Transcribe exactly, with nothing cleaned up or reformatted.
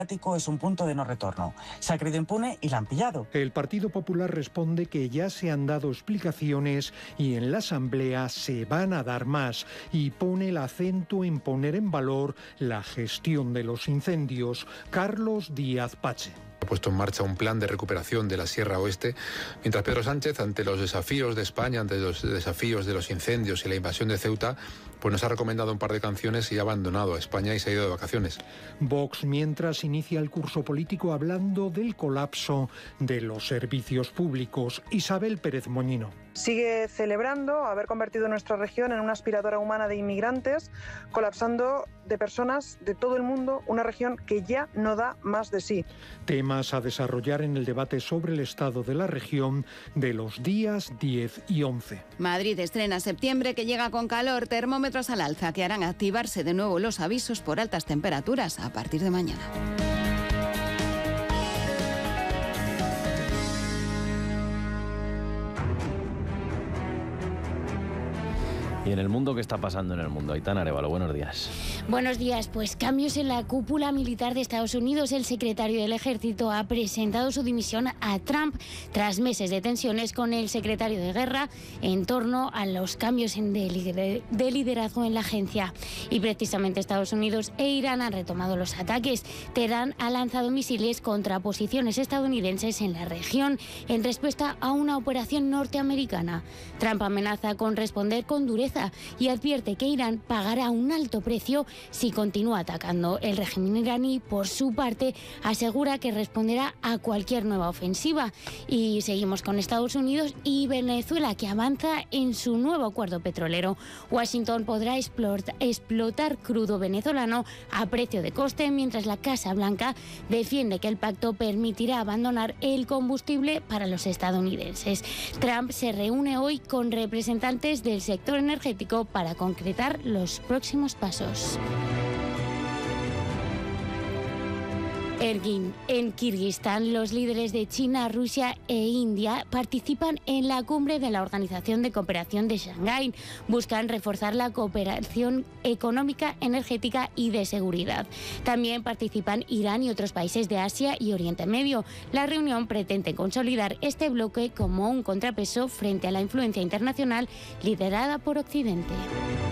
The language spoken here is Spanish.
es un punto de no retorno. Se ha creído impune y la han pillado. El Partido Popular responde que ya se han dado explicaciones y en la Asamblea se van a dar más, y pone el acento en poner en valor la gestión de los incendios. Carlos Díaz Pache. Ha puesto en marcha un plan de recuperación de la Sierra Oeste, mientras Pedro Sánchez, ante los desafíos de España, ante los desafíos de los incendios y la invasión de Ceuta, pues nos ha recomendado un par de canciones y ha abandonado a España y se ha ido de vacaciones. Vox, mientras, inicia el curso político hablando del colapso de los servicios públicos. Isabel Pérez Moñino. Sigue celebrando haber convertido nuestra región en una aspiradora humana de inmigrantes, colapsando de personas de todo el mundo, una región que ya no da más de sí. Temas a desarrollar en el debate sobre el estado de la región de los días diez y once. Madrid estrena septiembre, que llega con calor, termómetros al alza que harán activarse de nuevo los avisos por altas temperaturas a partir de mañana. Y en el mundo, ¿qué está pasando en el mundo? Aitana Arévalo, buenos días. Buenos días. Pues cambios en la cúpula militar de Estados Unidos. El secretario del Ejército ha presentado su dimisión a Trump tras meses de tensiones con el secretario de Guerra en torno a los cambios de liderazgo en la agencia. Y precisamente Estados Unidos e Irán han retomado los ataques. Teherán ha lanzado misiles contra posiciones estadounidenses en la región en respuesta a una operación norteamericana. Trump amenaza con responder con dureza y advierte que Irán pagará un alto precio si continúa atacando. El régimen iraní, por su parte, asegura que responderá a cualquier nueva ofensiva. Y seguimos con Estados Unidos y Venezuela, que avanza en su nuevo acuerdo petrolero. Washington podrá explotar crudo venezolano a precio de coste, mientras la Casa Blanca defiende que el pacto permitirá abandonar el combustible para los estadounidenses. Trump se reúne hoy con representantes del sector energético para concretar los próximos pasos. En Kirguistán, los líderes de China, Rusia e India participan en la cumbre de la Organización de Cooperación de Shanghái. Buscan reforzar la cooperación económica, energética y de seguridad. También participan Irán y otros países de Asia y Oriente Medio. La reunión pretende consolidar este bloque como un contrapeso frente a la influencia internacional liderada por Occidente.